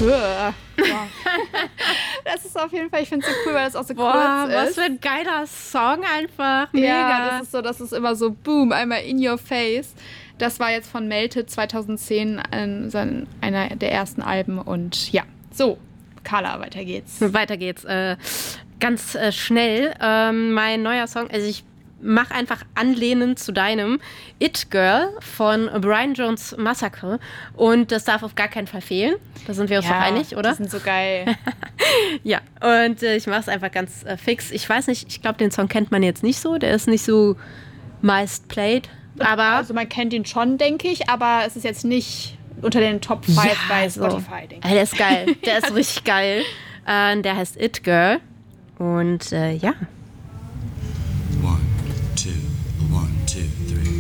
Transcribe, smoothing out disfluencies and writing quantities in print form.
Wow. Das ist auf jeden Fall, ich finde es so cool, weil das auch so kurz ist. Was für ein geiler Song einfach. Mega. Ja, das ist immer so, boom, einmal in your face. Das war jetzt von Melted 2010 einer der ersten Alben. Und ja, so, Carla, weiter geht's. Weiter geht's. Ganz schnell. Mein neuer Song, also ich mache einfach anlehnend zu deinem It Girl von Brian Jones Massacre. Und das darf auf gar keinen Fall fehlen. Da sind wir uns doch einig, oder? Die sind so geil. Ja, und ich mache es einfach ganz fix. Ich weiß nicht, ich glaube, den Song kennt man jetzt nicht so. Der ist nicht so meist played. Aber Also man kennt ihn schon, denke ich, aber es ist jetzt nicht unter den Top 5 bei Spotify, denke ich. Der ist geil. Der ist richtig geil. Der heißt It Girl. Und ja. 1, 2, 1, 2, 3.